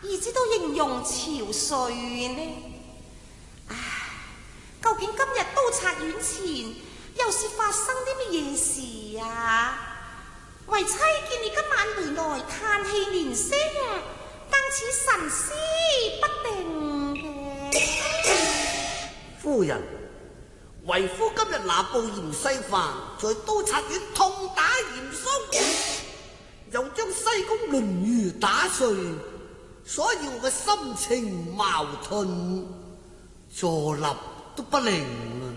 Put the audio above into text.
而知道形容憔悴呢？唉，究竟今日督察院前又是發生啲乜嘢事啊？為妻見你今晚回來嘆氣連聲，更似神思不定嘅。 夫人，為夫今日拿捕嚴西範，在督察院痛打嚴嵩，又將西宮輪輿打碎，所以我嘅心情矛盾，坐立都不寧啊！